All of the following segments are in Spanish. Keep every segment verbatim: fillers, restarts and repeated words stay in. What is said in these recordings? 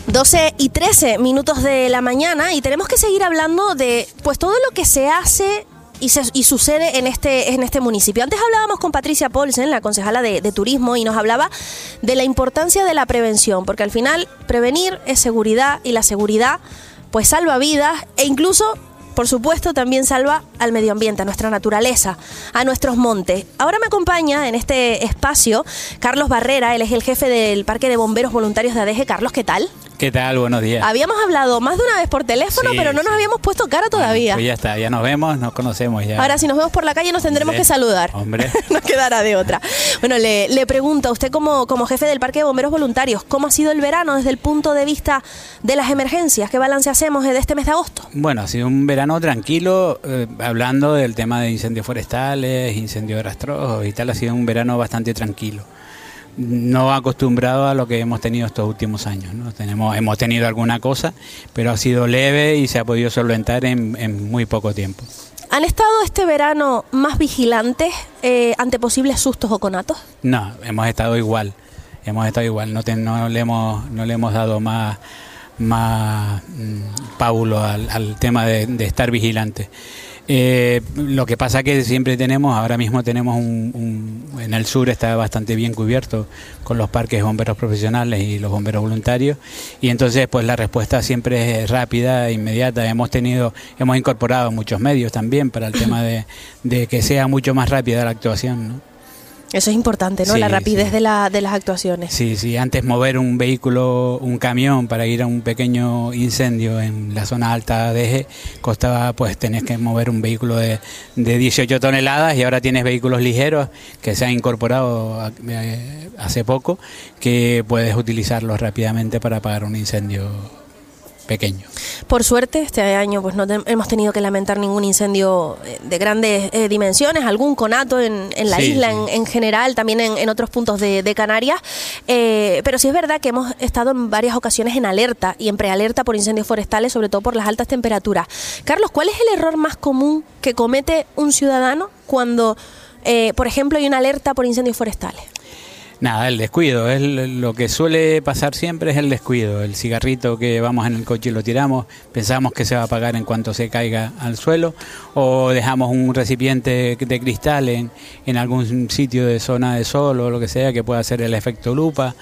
doce y trece minutos de la mañana y tenemos que seguir hablando de pues todo lo que se hace y, se, y sucede en este, en este municipio. Antes hablábamos con Patricia Paulsen, la concejala de, de Turismo, y nos hablaba de la importancia de la prevención, porque al final prevenir es seguridad y la seguridad pues salva vidas e incluso, por supuesto, también salva al medio ambiente, a nuestra naturaleza, a nuestros montes. Ahora me acompaña en este espacio Carlos Barrera, él es el jefe del Parque de Bomberos Voluntarios de Adeje. Carlos, ¿qué tal? ¿Qué tal? Buenos días. Habíamos hablado más de una vez por teléfono, sí, pero no nos habíamos puesto cara todavía. Bueno, pues ya está, ya nos vemos, nos conocemos ya. Ahora, si nos vemos por la calle, nos tendremos Hombre, que saludar. Hombre. No quedará de otra. Bueno, le, le pregunto a usted como, como jefe del Parque de Bomberos Voluntarios, ¿cómo ha sido el verano desde el punto de vista de las emergencias? ¿Qué balance hacemos de este mes de agosto? Bueno, ha sido un verano tranquilo, eh, hablando del tema de incendios forestales, incendios de rastrojos y tal, ha sido un verano bastante tranquilo. No acostumbrado a lo que hemos tenido estos últimos años, ¿no? Tenemos, hemos tenido alguna cosa, pero ha sido leve y se ha podido solventar en, en muy poco tiempo. ¿Han estado este verano más vigilantes eh, ante posibles sustos o conatos? No, hemos estado igual, hemos estado igual, no, te, no, le, hemos, no le hemos dado más, más mmm, pábulo al, al tema de, de estar vigilantes. Eh, lo que pasa que siempre tenemos, ahora mismo tenemos un, un, en el sur está bastante bien cubierto con los parques de bomberos profesionales y los bomberos voluntarios, y entonces pues la respuesta siempre es rápida e inmediata. Hemos tenido, hemos incorporado muchos medios también para el tema de, de que sea mucho más rápida la actuación, ¿no? Eso es importante, ¿no? Sí, la rapidez sí. de, la, de las actuaciones. Sí, sí, antes mover un vehículo, un camión para ir a un pequeño incendio en la zona alta de Adeje costaba, pues tenés que mover un vehículo de, de dieciocho toneladas, y ahora tienes vehículos ligeros que se han incorporado a, eh, hace poco, que puedes utilizarlos rápidamente para apagar un incendio pequeño. Por suerte, este año pues no te, hemos tenido que lamentar ningún incendio de grandes eh, dimensiones, algún conato en, en la sí, isla sí. En, en general, también en, en otros puntos de, de Canarias, eh, pero sí es verdad que hemos estado en varias ocasiones en alerta y en prealerta por incendios forestales, sobre todo por las altas temperaturas. Carlos, ¿cuál es el error más común que comete un ciudadano cuando, eh, por ejemplo, hay una alerta por incendios forestales? Nada, el descuido, es lo que suele pasar siempre, es el descuido. El cigarrito que vamos en el coche y lo tiramos, pensamos que se va a apagar en cuanto se caiga al suelo, o dejamos un recipiente de cristal en, en algún sitio de zona de sol o lo que sea que pueda hacer el efecto lupa.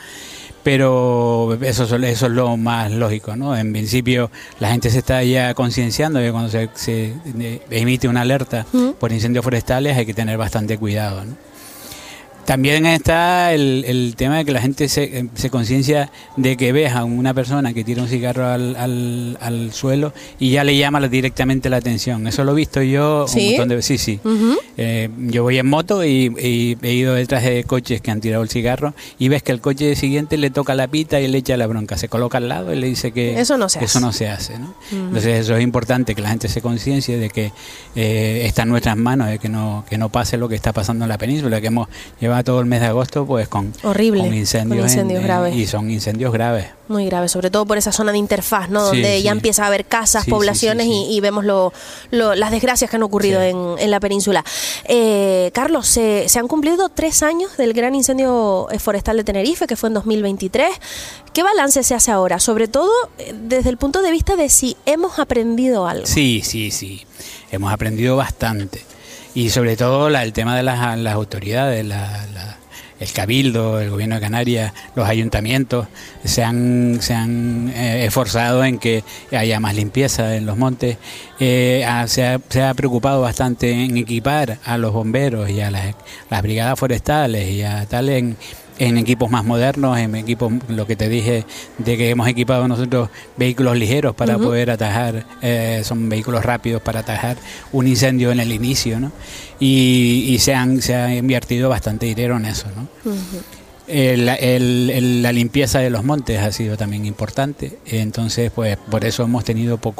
Pero eso, eso es lo más lógico, ¿no? En principio la gente se está ya concienciando que cuando se, se emite una alerta ¿Mm? por incendios forestales hay que tener bastante cuidado, ¿no? También está el, el tema de que la gente se, se conciencia de que ves a una persona que tira un cigarro al, al, al suelo y ya le llama directamente la atención. Eso lo he visto yo ¿Sí? un montón de veces. Sí, sí. Uh-huh. Eh, yo voy en moto y, y he ido detrás de coches que han tirado el cigarro y ves que el coche siguiente le toca la pita y le echa la bronca. Se coloca al lado y le dice que eso no se eso hace, no se hace, ¿no? Uh-huh. Entonces eso es importante, que la gente se conciencie de que eh, está en nuestras manos, de que no, que no pase lo que está pasando en la península, que hemos llevado todo el mes de agosto pues con, Horrible, con incendios, con incendios en, graves. En, y son incendios graves. Muy graves, sobre todo por esa zona de interfaz, ¿no? Donde sí, ya sí. empieza a haber casas, sí, poblaciones sí, sí, sí. Y, y vemos lo, lo, las desgracias que han ocurrido sí. en, en la península. Eh, Carlos, se, se han cumplido tres años del gran incendio forestal de Tenerife, que fue en dos mil veintitrés. ¿Qué balance se hace ahora? Sobre todo desde el punto de vista de si hemos aprendido algo. Sí, sí, sí. Hemos aprendido bastante. Y sobre todo la, el tema de las, las autoridades, la, la el Cabildo, el Gobierno de Canarias, los ayuntamientos se han, se han eh, esforzado en que haya más limpieza en los montes. Eh, ha, se, ha, se ha preocupado bastante en equipar a los bomberos y a las, las brigadas forestales y a tal en, en equipos más modernos, en equipos, lo que te dije, de que hemos equipado nosotros vehículos ligeros para uh-huh. poder atajar, eh, son vehículos rápidos para atajar un incendio en el inicio, ¿no? Y, y se, han, se ha invertido bastante dinero en eso, ¿no? Uh-huh. El, el, el, la limpieza de los montes ha sido también importante, entonces pues por eso hemos tenido pocos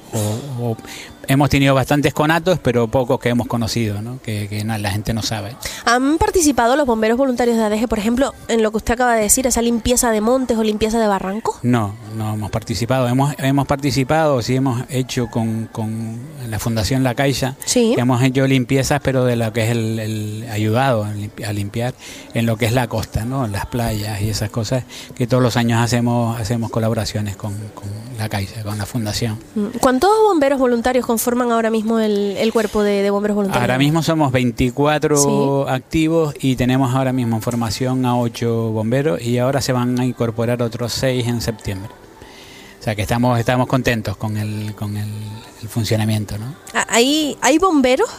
o, o hemos tenido bastantes conatos, pero pocos que hemos conocido, ¿no? que, que no, la gente no sabe. ¿Han participado los bomberos voluntarios de A D G, por ejemplo, en lo que usted acaba de decir, esa limpieza de montes o limpieza de barrancos? No, no hemos participado. Hemos hemos participado, sí hemos hecho con, con la Fundación La Caixa, sí. hemos hecho limpiezas, pero de lo que es el, el ayudado a limpiar en lo que es la costa, ¿no? Las playas y esas cosas, que todos los años hacemos hacemos colaboraciones con, con La Caixa, con la Fundación. ¿Cuántos bomberos voluntarios conforman ahora mismo el, el cuerpo de, de bomberos voluntarios? Ahora mismo somos veinticuatro sí. activos y tenemos ahora mismo en formación a ocho bomberos y ahora se van a incorporar otros seis en septiembre. O sea que estamos estamos contentos con el con el, el funcionamiento, ¿no? ¿Hay, hay bomberos?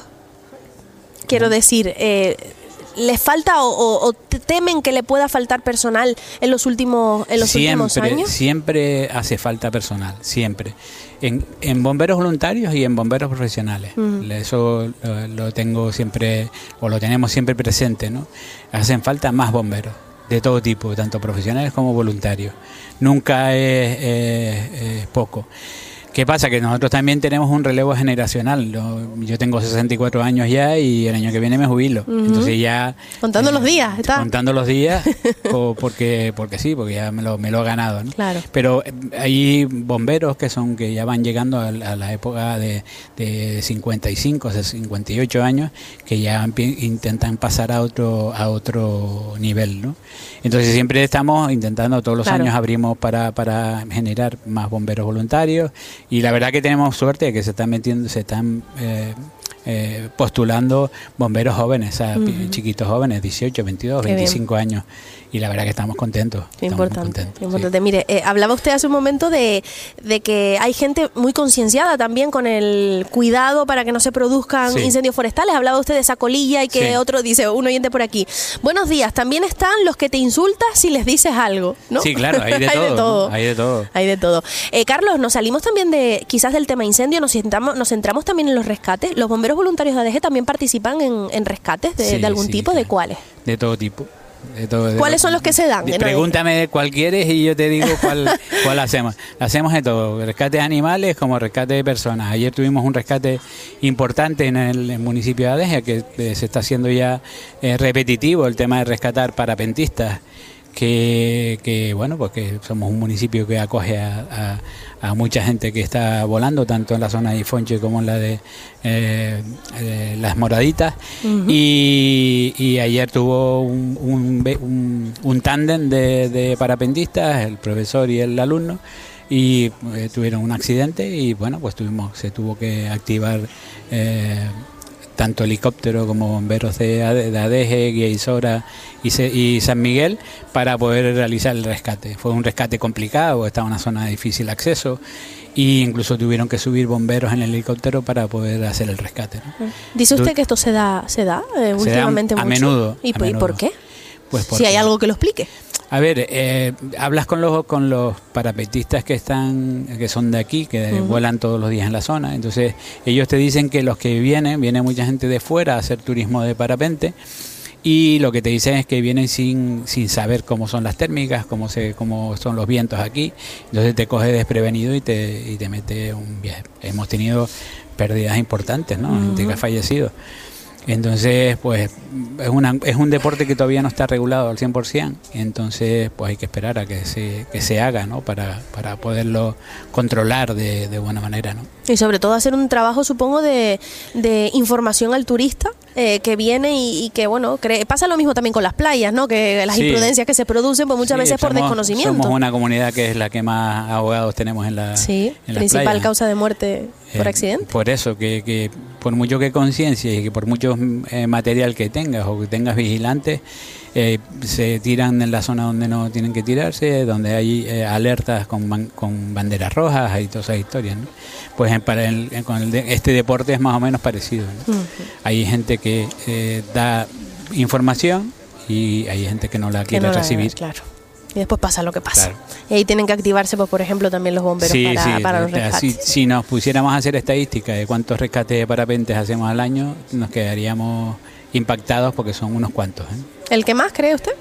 Quiero ¿Mm? decir, eh, ¿les falta o, o, o temen que le pueda faltar personal en los últimos en los siempre, últimos años? Siempre hace falta personal, siempre. En, en bomberos voluntarios y en bomberos profesionales. Uh-huh. Eso lo, lo tengo siempre, o lo tenemos siempre presente, ¿no? Hacen falta más bomberos, de todo tipo, tanto profesionales como voluntarios. Nunca es, es, es poco. ¿Qué pasa? Que nosotros también tenemos un relevo generacional. Yo tengo sesenta y cuatro años ya y el año que viene me jubilo. Uh-huh. Entonces ya... Contando eh, los días, ¿está? Contando los días, o porque porque sí, porque ya me lo, me lo he ganado, ¿no? Claro. Pero hay bomberos que son que ya van llegando a, a la época de, de cincuenta y cinco, cincuenta y ocho años, que ya intentan pasar a otro a otro nivel, ¿no? Entonces siempre estamos intentando, todos los claro. años abrimos para, para generar más bomberos voluntarios. Y la verdad que tenemos suerte de que se están metiendo, se están eh, eh, postulando bomberos jóvenes, o sea, uh-huh. chiquitos jóvenes, dieciocho, veintidós, Qué veinticinco bien. Años. Y la verdad que estamos contentos. Qué estamos importante. Contentos, importante. Sí. Mire, eh, hablaba usted hace un momento de, de que hay gente muy concienciada también con el cuidado para que no se produzcan sí. incendios forestales. Hablaba usted de esa colilla y que sí. otro, dice un oyente por aquí. Buenos días, también están los que te insultan si les dices algo, ¿no? Sí, claro, hay de hay todo. De todo. ¿no? Hay de todo. Hay de todo. Eh, Carlos, nos salimos también de quizás del tema incendio, nos centramos, nos centramos también en los rescates. ¿Los bomberos voluntarios de A D G también participan en, en rescates de, sí, de algún sí, tipo? claro. ¿De cuáles? De todo tipo. De todo, de ¿Cuáles lo, son los que se dan? De, pregúntame de cuál quieres y yo te digo cuál, cuál hacemos. Hacemos de todo, rescate de animales como rescate de personas. Ayer tuvimos un rescate importante en el, el municipio de A D G, que eh, se está haciendo ya eh, repetitivo el tema de rescatar parapentistas. Que, que bueno, pues que somos un municipio que acoge a, a, a mucha gente que está volando, tanto en la zona de Ifonche como en la de eh, eh, Las Moraditas. Uh-huh. y, y ayer tuvo un, un, un, un tándem de, de parapentistas, el profesor y el alumno, y eh, tuvieron un accidente y bueno, pues tuvimos se tuvo que activar eh, tanto helicóptero como bomberos de A D G, Guía Isora y, y San Miguel para poder realizar el rescate. Fue un rescate complicado, estaba en una zona de difícil acceso e incluso tuvieron que subir bomberos en el helicóptero para poder hacer el rescate, ¿no? Dice usted que esto se da se da eh, se últimamente da a mucho. Menudo. ¿Y, a menudo. ¿Y por qué? Pues si hay algo que lo explique. A ver, eh, hablas con los con los parapetistas que están que son de aquí, que uh-huh. vuelan todos los días en la zona. Entonces ellos te dicen que los que vienen, viene mucha gente de fuera a hacer turismo de parapente y lo que te dicen es que vienen sin sin saber cómo son las térmicas, cómo se cómo son los vientos aquí. Entonces te coge desprevenido y te y te mete un viaje. Hemos tenido pérdidas importantes, ¿no? Uh-huh. Gente que ha fallecido. Entonces, pues es una es un deporte que todavía no está regulado al cien por ciento, entonces pues hay que esperar a que se que se haga, ¿no? Para para poderlo controlar de, de buena manera, ¿no? Y sobre todo hacer un trabajo, supongo, de, de información al turista eh, que viene y, y que, bueno, cree, pasa lo mismo también con las playas, ¿no? Que las sí. imprudencias que se producen, pues muchas sí, veces somos, por desconocimiento. Somos una comunidad que es la que más abogados tenemos en la Sí, en principal las playas. Causa de muerte por eh, accidente. Por eso, que, que por mucho que conciencia y que por mucho eh, material que tengas o que tengas vigilantes, eh, se tiran en la zona donde no tienen que tirarse, donde hay eh, alertas con, ban con banderas rojas, hay todas esas historias, ¿no? Pues en, para el, en, con el de, este deporte es más o menos parecido, ¿no? Uh-huh. Hay gente que eh, da información y hay gente que no la quiere no la recibir. Da, claro. Y después pasa lo que pasa. Claro. Y ahí tienen que activarse, pues, por ejemplo, también los bomberos sí, para, sí, para los rescates. Si, si nos pusiéramos a hacer estadísticas de cuántos rescates de parapentes hacemos al año, nos quedaríamos impactados porque son unos cuantos, ¿eh? ¿El que más cree usted?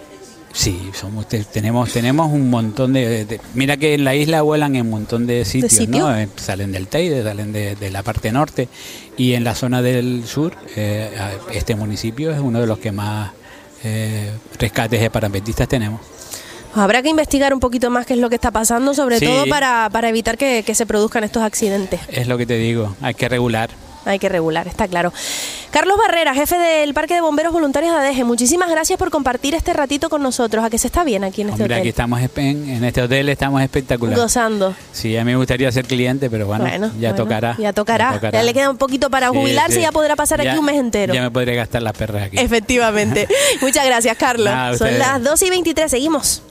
Sí, somos, te- tenemos tenemos un montón de, de- Mira que en la isla vuelan en un montón de sitios, sitio? ¿no? Eh, Salen del Teide, salen de, de la parte norte, y en la zona del sur, eh, a- este municipio es uno de los que más eh, rescates de parapentistas tenemos. Habrá que investigar un poquito más qué es lo que está pasando, sobre Sí. todo para, para evitar que, que se produzcan estos accidentes. Es lo que te digo, hay que regular. Hay que regular, está claro. Carlos Barrera, jefe del Parque de Bomberos Voluntarios de Adeje, muchísimas gracias por compartir este ratito con nosotros. ¿A que se está bien aquí en este Hombre, hotel? aquí estamos en, en este hotel, estamos espectacular. Gozando. Sí, a mí me gustaría ser cliente, pero bueno, Bueno, ya, bueno, tocará, ya tocará. Ya le queda un poquito para Sí, jubilarse sí. y ya podrá pasar Ya- aquí un mes entero. Ya me podré gastar las perras aquí. Efectivamente. Muchas gracias, Carlos. Nada, Son ustedes. las doce y veintitrés, seguimos.